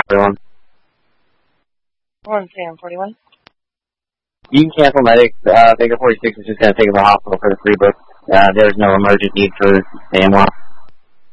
everyone. 141. You can cancel medics. Baker 46 is just going to take him to the hospital for the free book. There's no emergent need for AMR.